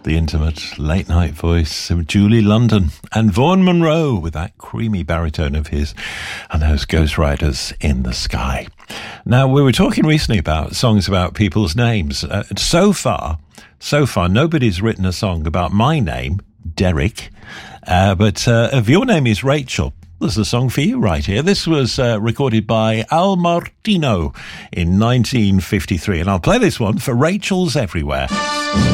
The intimate late-night voice of Julie London and Vaughan Monroe with that creamy baritone of his and those Ghost Riders in the Sky. Now, we were talking recently about songs about people's names. So far, nobody's written a song about my name, Derek, but if your name is Rachel, there's a song for you right here. This was recorded by Al Martino in 1953, and I'll play this one for Rachel's Everywhere.